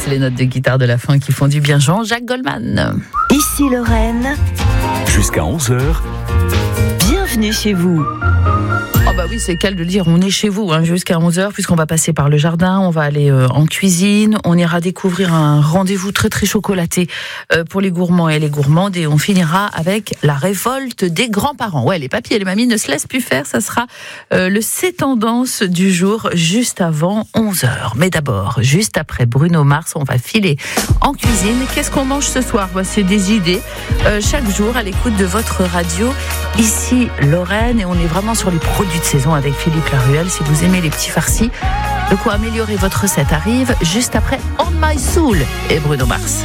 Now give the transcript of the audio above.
c'est les notes de guitare de la fin qui font du bien. Jean-Jacques Goldman. Ici Lorraine. Jusqu'à 11h. Bienvenue chez vous. Oh bah oui, c'est le cas de le dire, on est chez vous jusqu'à 11h puisqu'on va passer par le jardin, on va aller en cuisine, on ira découvrir un rendez-vous très très chocolaté pour les gourmands et les gourmandes et on finira avec la révolte des grands-parents. Ouais, les papis et les mamies ne se laissent plus faire, ça sera le C'est Tendance du jour juste avant 11h. Mais d'abord, juste après Bruno Mars, on va filer en cuisine. Qu'est-ce qu'on mange ce soir ? C'est des idées chaque jour à l'écoute de votre radio. Ici Lorraine et on est vraiment sur les produits de saison avec Philippe Laruelle. Si vous aimez les petits farcis, de quoi améliorer votre recette arrive juste après On My Soul et Bruno Mars.